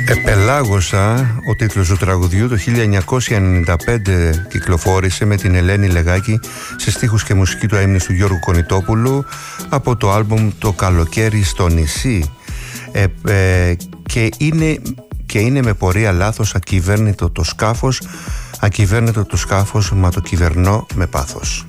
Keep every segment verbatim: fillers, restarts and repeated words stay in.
Επελάγωσα, ο τίτλος του τραγουδιού, το χίλια εννιακόσια ενενήντα πέντε κυκλοφόρησε με την Ελένη Λεγάκη σε στίχους και μουσική του αείμνηστου του Γιώργου Κονιτόπουλου από το άλμπουμ «Το καλοκαίρι στο νησί». ε, ε, και, είναι, και είναι με πορεία λάθος ακυβέρνητο το σκάφος, ακυβέρνητο το σκάφος, μα το κυβερνώ με πάθος.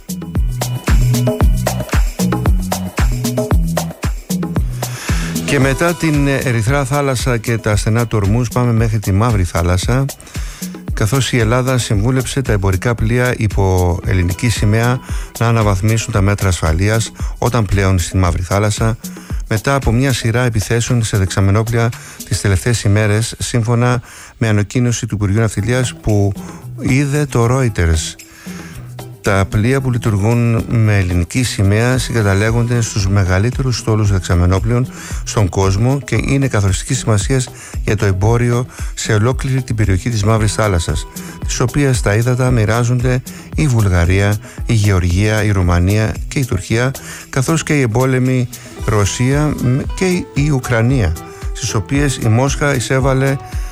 Και μετά την Ερυθρά θάλασσα και τα στενά του Ορμούς πάμε μέχρι τη Μαύρη θάλασσα, καθώς η Ελλάδα συμβούλεψε τα εμπορικά πλοία υπό ελληνική σημαία να αναβαθμίσουν τα μέτρα ασφαλείας όταν πλέουν στη Μαύρη θάλασσα, μετά από μια σειρά επιθέσεων σε δεξαμενόπλια τις τελευταίες ημέρες, σύμφωνα με ανακοίνωση του Υπουργείου Ναυτιλίας που είδε το Reuters. Τα πλοία που λειτουργούν με ελληνική σημαία συγκαταλέγονται στους μεγαλύτερους στόλους δεξαμενόπλων στον κόσμο και είναι καθοριστικής σημασίας για το εμπόριο σε ολόκληρη την περιοχή της Μαύρης Θάλασσας, τις οποίες τα ύδατα μοιράζονται η Βουλγαρία, η Γεωργία, η Ρουμανία και η Τουρκία, καθώς και η εμπόλεμη Ρωσία και η Ουκρανία, στις οποίες η Μόσχα εισέβαλε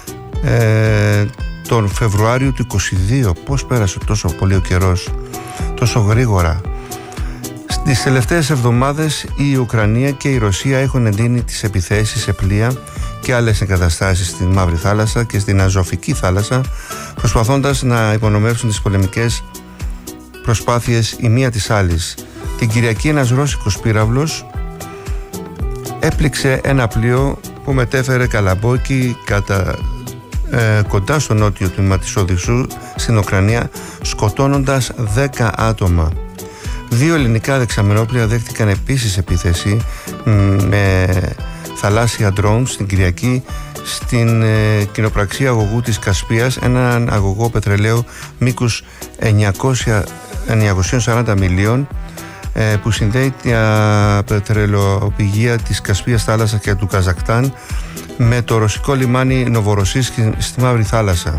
ε, τον Φεβρουάριο του είκοσι δύο. Πώς πέρασε τόσο πολύ ο καιρός, τόσο γρήγορα. Στις τελευταίες εβδομάδες η Ουκρανία και η Ρωσία έχουν εντείνει τις επιθέσεις σε πλοία και άλλες εγκαταστάσεις στην Μαύρη Θάλασσα και στην Αζωφική Θάλασσα, προσπαθώντας να υπονομεύσουν τις πολεμικές προσπάθειες η μία της άλλης. Την Κυριακή ένας ρώσικος πύραυλος έπληξε ένα πλοίο που μετέφερε καλαμπόκι κατά Ε, κοντά στο νότιο τμήμα της Οδυσσού στην Ουκρανία, σκοτώνοντας δέκα άτομα. Δύο ελληνικά δεξαμενόπλια δέχτηκαν επίσης επίθεση με θαλάσσια ντρόουν στην Κυριακή στην ε, κοινοπραξία αγωγού της Κασπίας, έναν αγωγό πετρελαίου μήκους εννιακόσια σαράντα μιλίων ε, που συνδέει τα πετρελαιοπηγεία της Κασπίας θάλασσα και του Καζακστάν με το ρωσικό λιμάνι Νοβοροσίσκι στη Μαύρη Θάλασσα.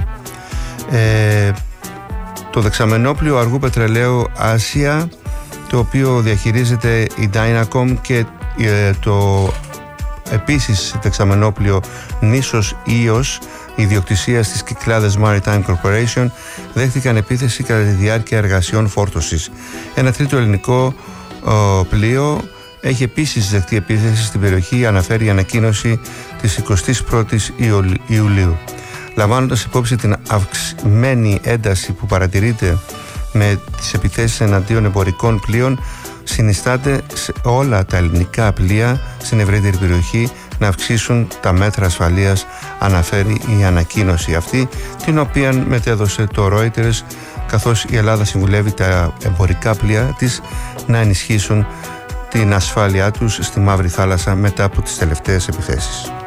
Ε, το δεξαμενόπλιο αργού πετρελαίου Άσια, το οποίο διαχειρίζεται η Dynacom, και ε, το επίσης δεξαμενόπλιο νήσος Ίος, ιδιοκτησίας της Κυκλάδες Maritime Corporation, δέχτηκαν επίθεση κατά τη διάρκεια εργασιών φόρτωσης. Ένα τρίτο ελληνικό ο, πλοίο έχει επίσης δεχτεί επίθεση στην περιοχή, αναφέρει η ανακοίνωση της εικοστής πρώτης Ιουλίου. Λαμβάνοντας υπόψη την αυξημένη ένταση που παρατηρείται με τις επιθέσεις εναντίον εμπορικών πλοίων, συνιστάται σε όλα τα ελληνικά πλοία στην ευρύτερη περιοχή να αυξήσουν τα μέτρα ασφαλείας, αναφέρει η ανακοίνωση αυτή, την οποία μετέδωσε το Reuters, καθώς η Ελλάδα συμβουλεύει τα εμπορικά πλοία της να ενισχύσουν την ασφάλειά τους στη Μαύρη Θάλασσα μετά από τις τελευταίες επιθέσεις.